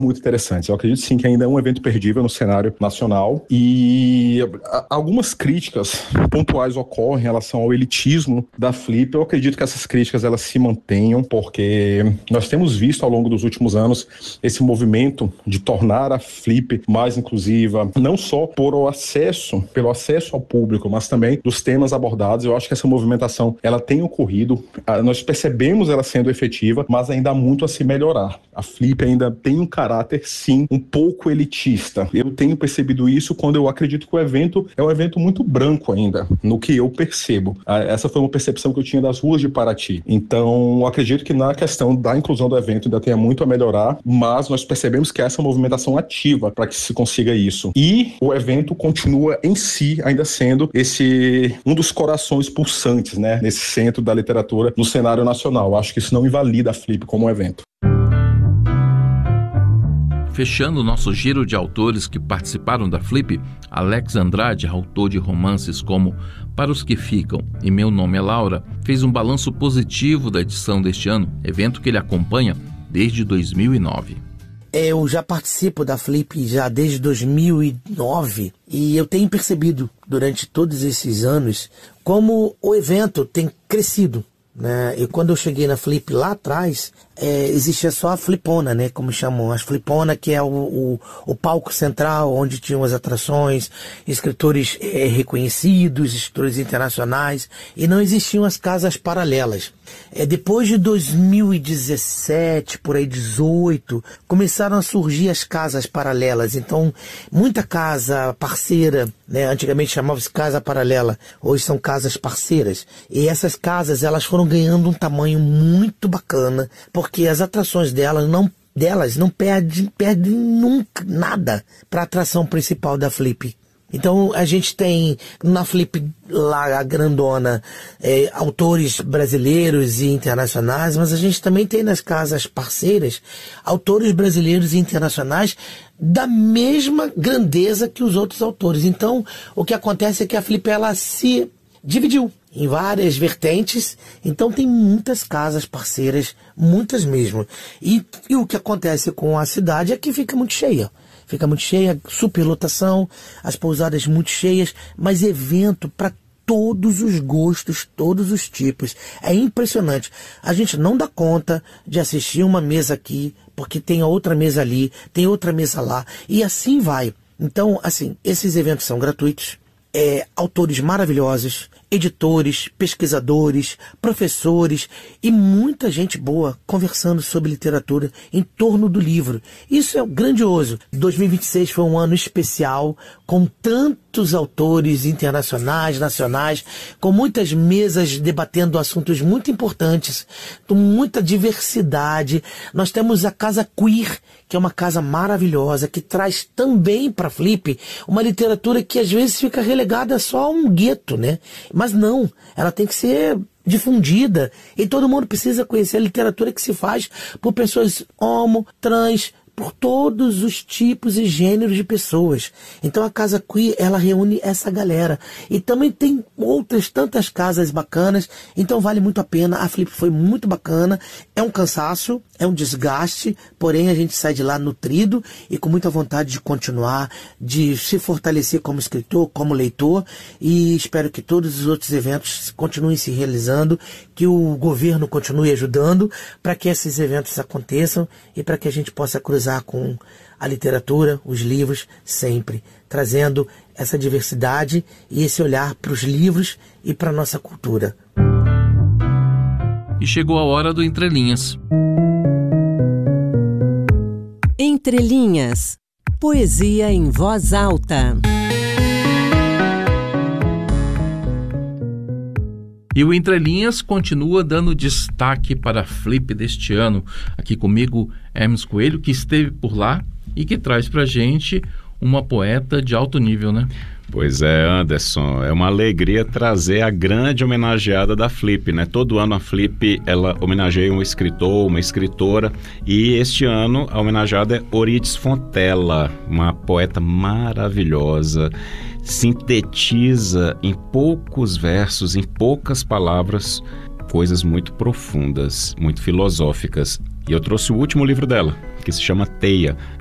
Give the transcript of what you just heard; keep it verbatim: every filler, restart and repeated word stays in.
muito interessantes. Eu acredito sim que ainda é um evento perdível no cenário nacional e algumas críticas pontuais ocorrem em relação ao elitismo da Flip. Eu acredito que essas críticas elas se mantenham, porque nós temos visto ao longo dos últimos anos esse movimento de tornar a Flip mais inclusiva, não só por o acesso, pelo acesso ao público, mas também dos temas abordados. Eu acho que essa movimentação ela tem ocorrido, nós percebemos ela sendo efetiva, mas ainda há muito a se melhorar. A Flip ainda tem um caráter, sim, um pouco elitista. Eu tenho percebido isso quando eu acredito que o evento é um evento muito branco ainda, no que eu percebo. Essa foi uma percepção que eu tinha das ruas de Paraty. Então, eu acredito que na questão da inclusão do evento ainda tenha muito a melhorar, mas nós percebemos que essa movimentação ativa para que se consiga isso. E o evento continua em si ainda sendo esse um dos corações pulsantes, né, nesse centro da literatura no cenário nacional. Acho que isso não invalida a Flip como um evento. Fechando o nosso giro de autores que participaram da Flip, Alex Andrade, autor de romances como Para os que Ficam e Meu Nome é Laura, fez um balanço positivo da edição deste ano, evento que ele acompanha desde dois mil e nove. Eu já participo da Flip já desde dois mil e nove e eu tenho percebido durante todos esses anos como o evento tem crescido, né? E quando eu cheguei na Flip lá atrás, é, existia só a Flipona, né? Como chamam, as Flipona, que é o, o, o palco central, onde tinham as atrações, escritores é, reconhecidos, escritores internacionais, e não existiam as casas paralelas. É, depois de dois mil e dezessete, por aí dezoito, começaram a surgir as casas paralelas. Então, muita casa parceira, né? Antigamente chamava-se casa paralela, hoje são casas parceiras. E essas casas, elas foram ganhando um tamanho muito bacana, porque as atrações delas não, delas não perdem, perdem nunca nada para a atração principal da Flip. Então a gente tem na Flip lá a grandona é, autores brasileiros e internacionais, mas a gente também tem nas casas parceiras autores brasileiros e internacionais da mesma grandeza que os outros autores. Então o que acontece é que a Flip ela se dividiu em várias vertentes, então tem muitas casas parceiras, muitas mesmo. E, e o que acontece com a cidade é que fica muito cheia. Fica muito cheia, superlotação, as pousadas muito cheias, mas evento para todos os gostos, todos os tipos. É impressionante. A gente não dá conta de assistir uma mesa aqui, porque tem outra mesa ali, tem outra mesa lá, e assim vai. Então, assim, esses eventos são gratuitos. É, autores maravilhosos, editores, pesquisadores, professores e muita gente boa conversando sobre literatura em torno do livro. Isso é grandioso. dois mil e vinte e seis foi um ano especial, com tantos autores internacionais, nacionais, com muitas mesas debatendo assuntos muito importantes, com muita diversidade. Nós temos a Casa Queer, que é uma casa maravilhosa, que traz também para a Flip uma literatura que às vezes fica relegada só a um gueto, né? Mas não, ela tem que ser difundida e todo mundo precisa conhecer a literatura que se faz por pessoas homo, trans, por todos os tipos e gêneros de pessoas. Então a Casa Queer, ela reúne essa galera. E também tem outras tantas casas bacanas, então vale muito a pena. A Flip foi muito bacana, é um cansaço, é um desgaste, porém a gente sai de lá nutrido e com muita vontade de continuar, de se fortalecer como escritor, como leitor, e espero que todos os outros eventos continuem se realizando, que o governo continue ajudando para que esses eventos aconteçam e para que a gente possa cruzar com a literatura, os livros, sempre trazendo essa diversidade e esse olhar para os livros e para a nossa cultura. E chegou a hora do Entre Linhas. Entre Linhas, poesia em voz alta. E o Entre Linhas continua dando destaque para a Flip deste ano. Aqui comigo, Hermes Coelho, que esteve por lá e que traz para a gente uma poeta de alto nível, né? Pois é, Anderson, é uma alegria trazer a grande homenageada da Flip, né? Todo ano a Flip, ela homenageia um escritor, uma escritora, e este ano a homenageada é Orides Fontella, uma poeta maravilhosa, sintetiza em poucos versos, em poucas palavras, coisas muito profundas, muito filosóficas. E eu trouxe o último livro dela, que se chama Teia,